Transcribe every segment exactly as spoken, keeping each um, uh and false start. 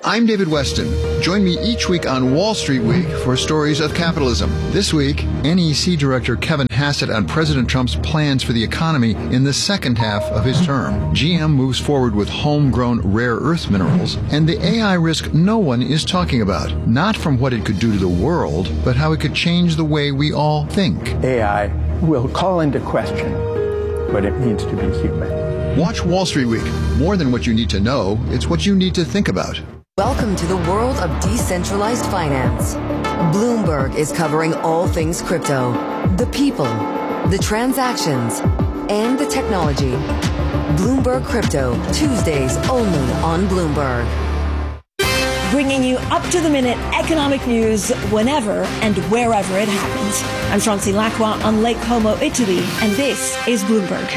I'm David Weston. Join me each week on Wall Street Week for stories of capitalism. This week, N E C Director Kevin Hassett on President Trump's plans for the economy in the second half of his term. G M moves forward with homegrown rare earth minerals, and the A I risk no one is talking about. Not from what it could do to the world, but how it could change the way we all think. A I will call into question what it means to be human. Watch Wall Street Week. More than what you need to know, it's what you need to think about. Welcome to the world of decentralized finance. Bloomberg is covering all things crypto, the people, the transactions, and the technology. Bloomberg Crypto, Tuesdays only on Bloomberg. Bringing you up-to-the-minute economic news whenever and wherever it happens. I'm Chauncey Lacroix on Lake Como, Italy, and this is Bloomberg.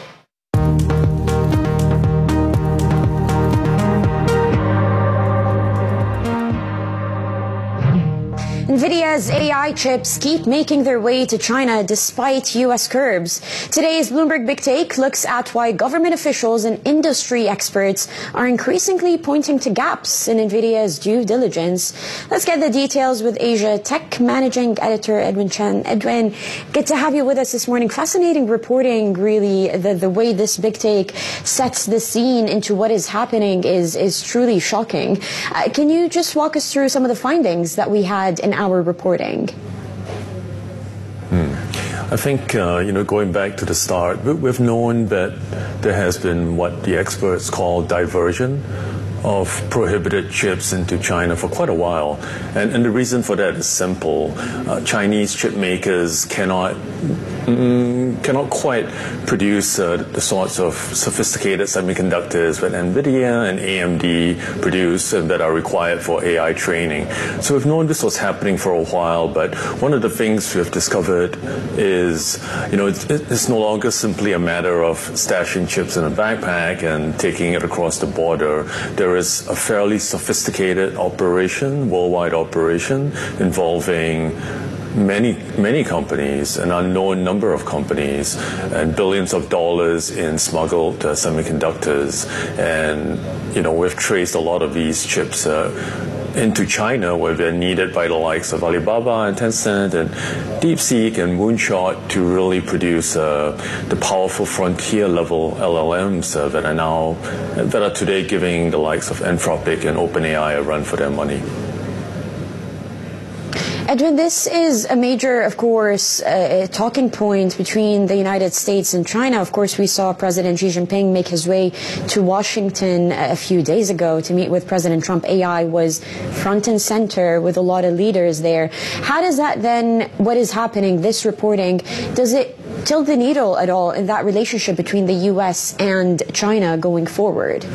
NVIDIA's A I chips keep making their way to China despite U S curbs. Today's Bloomberg Big Take looks at why government officials and industry experts are increasingly pointing to gaps in NVIDIA's due diligence. Let's get the details with Asia Tech Managing Editor Edwin Chen. Edwin, good to have you with us this morning. Fascinating reporting, really. The, the way this Big Take sets the scene into what is happening is, is truly shocking. Uh, can you just walk us through some of the findings that we had in our reporting? Hmm. I think, uh, you know, going back to the start, we've known that there has been what the experts call diversion of prohibited chips into China for quite a while. And, and the reason for that is simple. Uh, Chinese chip makers cannot mm, cannot quite produce uh, the sorts of sophisticated semiconductors that NVIDIA and A M D produce and that are required for A I training. So we've known this was happening for a while, but one of the things we've discovered is, you know, it's, it's no longer simply a matter of stashing chips in a backpack and taking it across the border. There is a fairly sophisticated operation, worldwide operation, involving many, many companies, an unknown number of companies, and billions of dollars in smuggled uh, semiconductors. And, you know, we've traced a lot of these chips uh, into China, where they're needed by the likes of Alibaba and Tencent and DeepSeek and Moonshot to really produce uh, the powerful frontier-level L L Ms uh, that are now, that are today giving the likes of Anthropic and OpenAI a run for their money. Edwin, this is a major, of course, uh, talking point between the United States and China. Of course, we saw President Xi Jinping make his way to Washington a few days ago to meet with President Trump. A I was front and center with a lot of leaders there. How does that then, what is happening, this reporting, does it tilt the needle at all in that relationship between the U S and China going forward?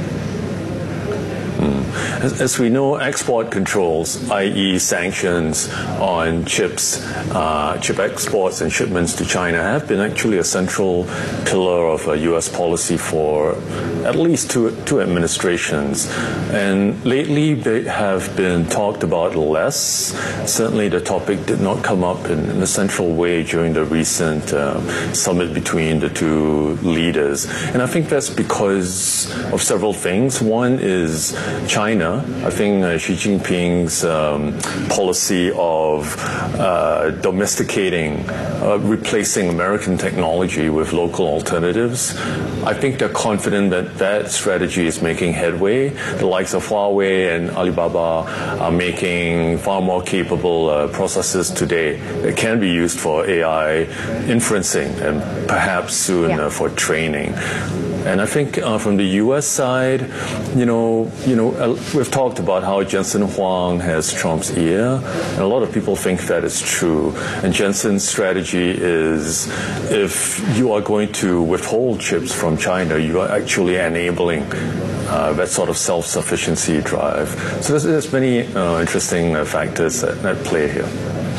As, as we know, export controls, that is sanctions on chips, uh, chip exports and shipments to China, have been actually a central pillar of uh, U S policy for at least two, two administrations. And lately they have been talked about less. Certainly the topic did not come up in, in a central way during the recent uh, summit between the two leaders. And I think that's because of several things. One is China. I think uh, Xi Jinping's um, policy of uh, domesticating, uh, replacing American technology with local alternatives, I think they're confident that that strategy is making headway. The likes of Huawei and Alibaba are making far more capable uh, processors today that can be used for A I inferencing and perhaps soon yeah. uh, for training. And I think uh, from the U S side, you know, you know, uh, we've talked about how Jensen Huang has Trump's ear, and a lot of people think that is true. And Jensen's strategy is, if you are going to withhold chips from China, you are actually enabling uh, that sort of self-sufficiency drive. So there's, there's many uh, interesting uh, factors at, at play here.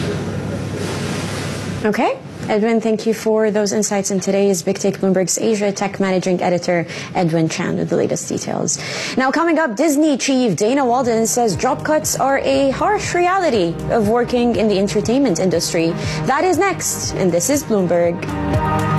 Okay. Edwin, thank you for those insights in today's Big Take. Bloomberg's Asia Tech Managing Editor Edwin Chan with the latest details. Now, coming up, Disney chief Dana Walden says job cuts are a harsh reality of working in the entertainment industry. That is next, and this is Bloomberg.